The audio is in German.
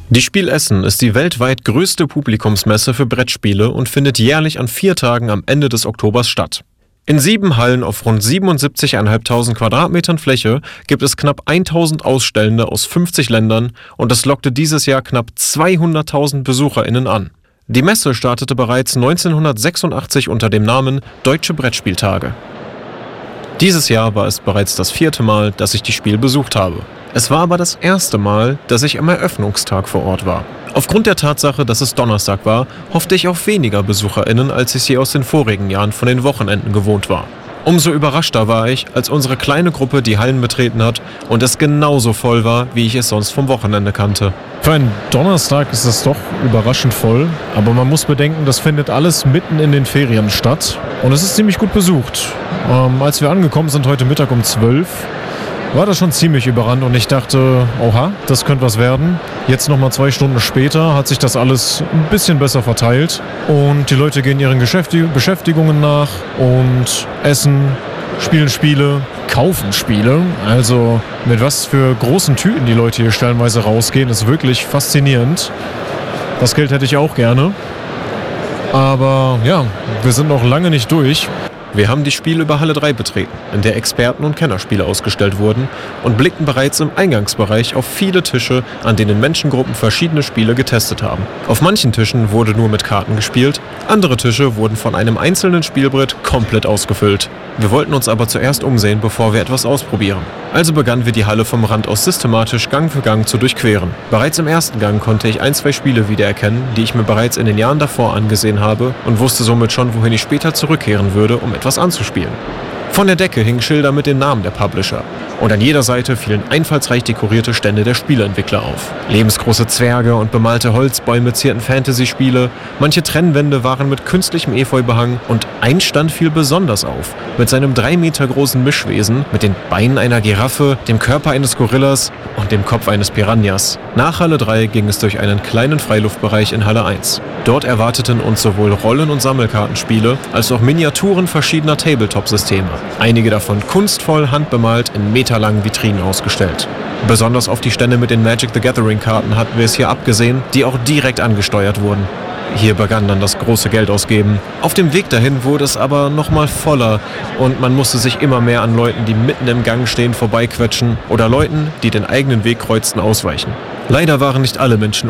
Die Spiel Essen ist die weltweit größte Publikumsmesse für Brettspiele und findet jährlich an 4 Tagen am Ende des Oktobers statt. In 7 Hallen auf rund 77.500 Quadratmetern Fläche gibt es knapp 1000 Ausstellende aus 50 Ländern und es lockte dieses Jahr knapp 200.000 BesucherInnen an. Die Messe startete bereits 1986 unter dem Namen Deutsche Brettspieltage. Dieses Jahr war es bereits das 4. Mal, dass ich die Spiel besucht habe. Es war aber das erste Mal, dass ich am Eröffnungstag vor Ort war. Aufgrund der Tatsache, dass es Donnerstag war, hoffte ich auf weniger BesucherInnen, als ich sie aus den vorigen Jahren von den Wochenenden gewohnt war. Umso überraschter war ich, als unsere kleine Gruppe die Hallen betreten hat und es genauso voll war, wie ich es sonst vom Wochenende kannte. Für einen Donnerstag ist es doch überraschend voll, aber man muss bedenken, das findet alles mitten in den Ferien statt und es ist ziemlich gut besucht. Als wir angekommen sind heute Mittag um 12, war das schon ziemlich überrannt und ich dachte, oha, das könnte was werden. Jetzt nochmal 2 Stunden später hat sich das alles ein bisschen besser verteilt und die Leute gehen ihren Beschäftigungen nach und essen, spielen Spiele, kaufen Spiele. Also mit was für großen Tüten die Leute hier stellenweise rausgehen, ist wirklich faszinierend. Das Geld hätte ich auch gerne. Aber ja, wir sind noch lange nicht durch. Wir haben die Spiel über Halle 3 betreten, in der Experten- und Kennerspiele ausgestellt wurden und blickten bereits im Eingangsbereich auf viele Tische, an denen Menschengruppen verschiedene Spiele getestet haben. Auf manchen Tischen wurde nur mit Karten gespielt, andere Tische wurden von einem einzelnen Spielbrett komplett ausgefüllt. Wir wollten uns aber zuerst umsehen, bevor wir etwas ausprobieren. Also begannen wir die Halle vom Rand aus systematisch Gang für Gang zu durchqueren. Bereits im ersten Gang konnte ich 1-2 Spiele wiedererkennen, die ich mir bereits in den Jahren davor angesehen habe und wusste somit schon, wohin ich später zurückkehren würde, um etwas anzuspielen. Von der Decke hingen Schilder mit den Namen der Publisher und an jeder Seite fielen einfallsreich dekorierte Stände der Spieleentwickler auf. Lebensgroße Zwerge und bemalte Holzbäume zierten Fantasy-Spiele, manche Trennwände waren mit künstlichem Efeu behangen und ein Stand fiel besonders auf, mit seinem 3 Meter großen Mischwesen, mit den Beinen einer Giraffe, dem Körper eines Gorillas und dem Kopf eines Piranhas. Nach Halle 3 ging es durch einen kleinen Freiluftbereich in Halle 1. Dort erwarteten uns sowohl Rollen- und Sammelkartenspiele als auch Miniaturen verschiedener Tabletop-Systeme. Einige davon kunstvoll handbemalt in meterlangen Vitrinen ausgestellt. Besonders auf die Stände mit den Magic the Gathering-Karten hatten wir es hier abgesehen, die auch direkt angesteuert wurden. Hier begann dann das große Geldausgeben. Auf dem Weg dahin wurde es aber nochmal voller und man musste sich immer mehr an Leuten, die mitten im Gang stehen, vorbeiquetschen oder Leuten, die den eigenen Weg kreuzten, ausweichen. Leider waren nicht alle Menschen